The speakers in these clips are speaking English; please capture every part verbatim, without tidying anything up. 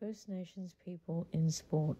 First Nations people in sport.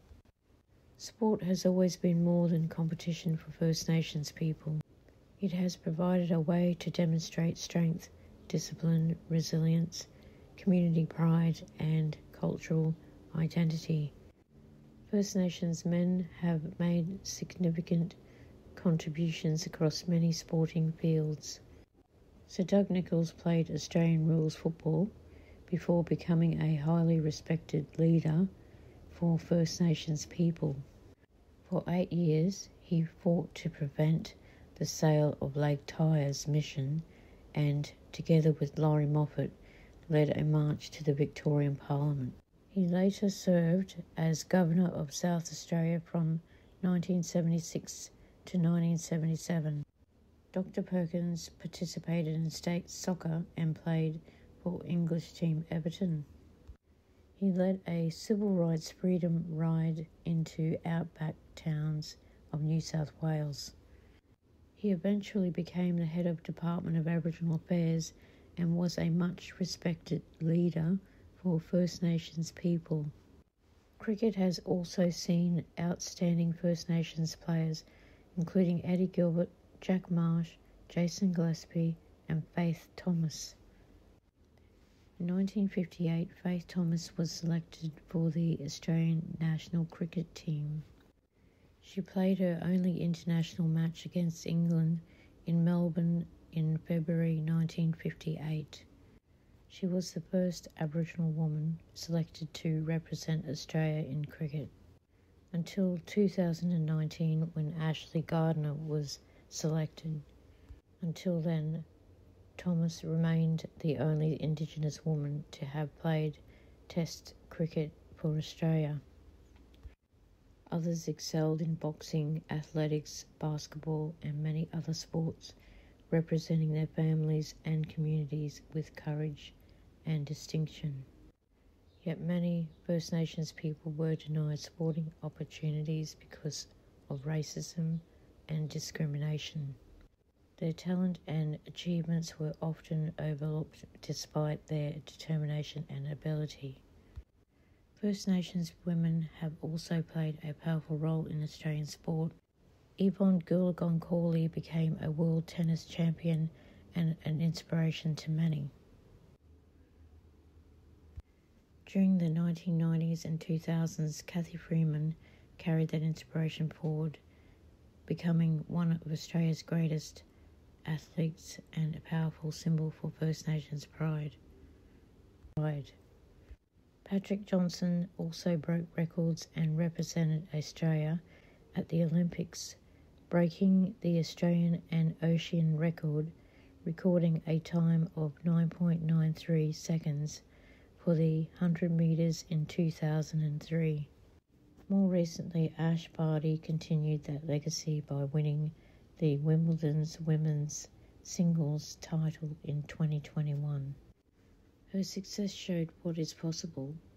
Sport has always been more than competition for First Nations people. It has provided a way to demonstrate strength, discipline, resilience, community pride, and cultural identity. First Nations men have made significant contributions across many sporting fields. Sir Doug Nicholls played Australian rules football before becoming a highly respected leader for First Nations people. For eight years, he fought to prevent the sale of Lake Tyers mission and, together with Laurie Moffat, led a march to the Victorian Parliament. He later served as Governor of South Australia from nineteen seventy-six to nineteen seventy-seven. Doctor Perkins participated in state soccer and played for English team Everton. He led a civil rights freedom ride into outback towns of New South Wales. He eventually became the head of Department of Aboriginal Affairs and was a much respected leader for First Nations people. Cricket has also seen outstanding First Nations players, including Eddie Gilbert, Jack Marsh, Jason Gillespie, and Faith Thomas. In nineteen fifty-eight, Faith Thomas was selected for the Australian national cricket team. She played her only international match against England in Melbourne in February nineteen fifty-eight. She was the first Aboriginal woman selected to represent Australia in cricket, until two thousand nineteen when Ashley Gardner was selected. Until then, Thomas remained the only Indigenous woman to have played Test cricket for Australia. Others excelled in boxing, athletics, basketball, and many other sports, representing their families and communities with courage and distinction. Yet many First Nations people were denied sporting opportunities because of racism and discrimination. Their talent and achievements were often overlooked despite their determination and ability. First Nations women have also played a powerful role in Australian sport. Yvonne Goolagong-Cawley became a world tennis champion and an inspiration to many. During the nineteen nineties and two thousands, Cathy Freeman carried that inspiration forward, becoming one of Australia's greatest athletes and a powerful symbol for First Nations pride. pride. Patrick Johnson also broke records and represented Australia at the Olympics, breaking the Australian and Oceanian record, recording a time of nine point nine three seconds for the one hundred metres in two thousand three. More recently, Ash Barty continued that legacy by winning the Wimbledon's women's singles title in twenty twenty-one. Her success showed what is possible